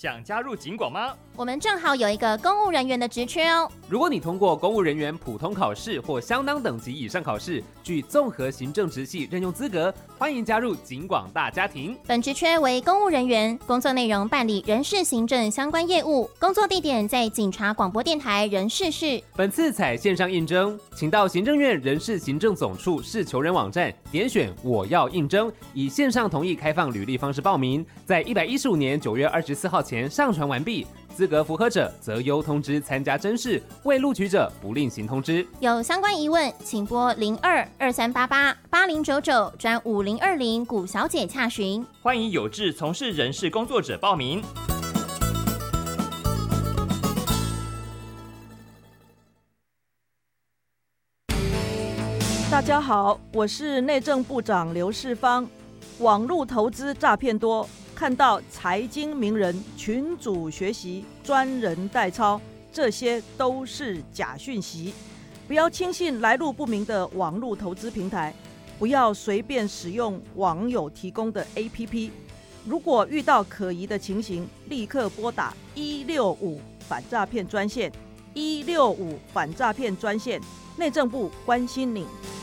想加入警广吗？ 我们正好有一个公务人员的职缺哦。 如果你通过公务人员普通考试或相当等级以上考试，具综合行政职系任用资格，欢迎加入警广大家庭。 本职缺为公务人员，工作内容办理人事行政相关业务，工作地点在警察广播电台人事室。 本次采线上应征，请到行政院人事行政总处市求人网站点选我要应征，以线上同意开放履历方式报名，在115年9月24号前上传完毕。资格符合者择优通知参加甄试，未录取者不另行通知。 有相关疑问，请拨02-2388-8099专5020古小姐洽询。 欢迎有志从事人事工作者报名。 大家好，我是内政部长刘世芳。网络投资诈骗多，看到财经名人群组学习、专人代操，这些都是假讯息。不要轻信来路不明的网络投资平台，不要随便使用网友提供的 APP。如果遇到可疑的情形，立刻拨打165反诈骗专线，165反诈骗专线，内政部关心你。